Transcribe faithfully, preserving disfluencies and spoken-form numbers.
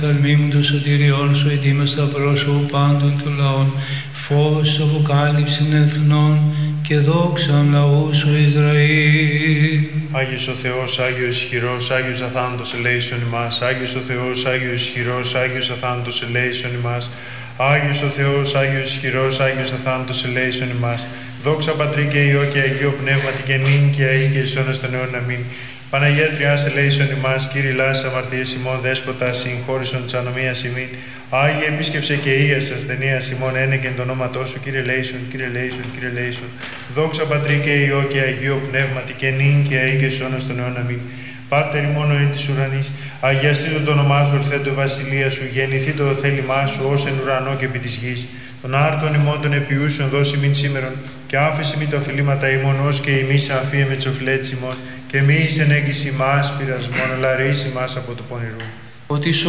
Θαλμή μου το σωτηριόν σου, ετοίμαστα πρόσωπο πάντων των λαών, φως αποκάλυψην εθνών και δόξαν λαού σου Ισραήλ. Άγιος ο Θεός, Άγιος ισχυρός, Άγιος αθάνατος ελέησον ημάς. Άγιος ο Θεός, Άγιος ισχυρός, Άγιος αθάνατος ελέησον ημάς. Άγιος ο Θεός, Άγιος ισχυρός, Άγιος αθάνατος ελέησον ημάς. Δόξα Πατρί και Υιό και Αγίο Πνεύματι και νυν και αεί και εις αιώνας των αιώνων. Αμήν. Παναγία Τριάς ελέησον ημάς, Κύριε λάσεις αμαρτίες ημών, Δέσποτα συγχώρησον της ανομίας ημίν. Άγιε επίσκεψε και ίας ασθενείας ημών, ένεκεν το ονόματό σου, Κύριε λέησον, Κύριε λέησον, Κύριε λέησον. Δόξα Πατρί και Υιό και Αγίο Πνεύματι και νυν και αεί και εις αιώνας των αιώνων. Αμήν. Πάτερ ημών εν της ουρανής, αγιαστήτω το όνομά σου, ορθέτω η βασιλεία σου, γεννηθεί το θέλημά σου, ως εν ουρανό και επί της γης. Τον άρτον ημών των επιούσεων δώσει μην σήμερον, και άφηση μην τα οφειλήματα ημών, ως και εμείς αφίε με τις οφειλέτες ημών, και μη εις εν έγκυση μας πειρασμόν, αλλά ρίση μας από του πονηρού. Ότι